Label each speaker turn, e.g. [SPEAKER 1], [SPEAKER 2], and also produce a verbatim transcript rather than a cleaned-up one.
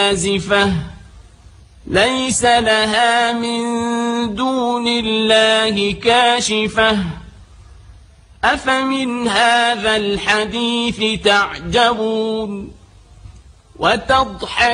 [SPEAKER 1] آزفة ليس لها من دون الله كاشفة أفمن هذا الحديث تعجبون وتضحك